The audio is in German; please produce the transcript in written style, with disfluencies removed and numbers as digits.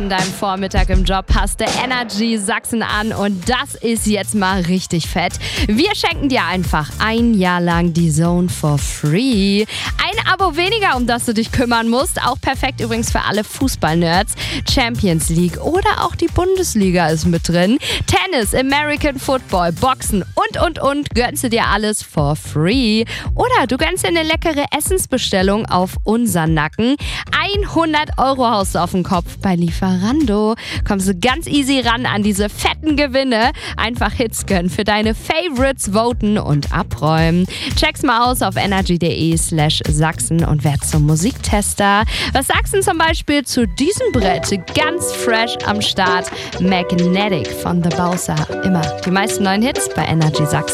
an deinem Vormittag im Job, hast du Energy Sachsen an und das ist jetzt mal richtig fett. Wir schenken dir einfach ein Jahr lang die Zone for free. Ein Abo weniger, um das du dich kümmern musst. Auch perfekt übrigens für alle Fußball-Nerds. Champions League oder auch die Bundesliga ist mit drin. Tennis, American Football, Boxen und gönnst du dir alles for free. Oder du gönnst dir eine leckere Essensbestellung auf unseren Nacken. 100 € haust du auf den Kopf bei Lieferando. Kommst du ganz easy ran an diese fetten Gewinne. Einfach Hits gönnen, für deine Favorites voten und abräumen. Check's mal aus auf energy.de/Sachsen und werd zum Musiktester. Was sagst du zum Beispiel zu diesem Brett? Ganz fresh am Start. Magnetic von The Bowser. Immer die meisten neuen Hits bei Energy Sachsen.